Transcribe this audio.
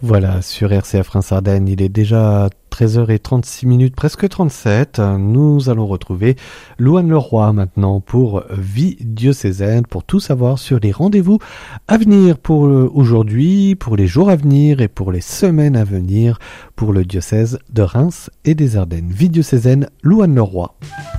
Voilà, sur RCF Reims-Ardennes, il est déjà 13h36, presque 37. Nous allons retrouver Louane Leroy maintenant pour Vie diocésaine, pour tout savoir sur les rendez-vous à venir pour aujourd'hui, pour les jours à venir et pour les semaines à venir pour le diocèse de Reims et des Ardennes. Vie diocésaine, Louane Leroy.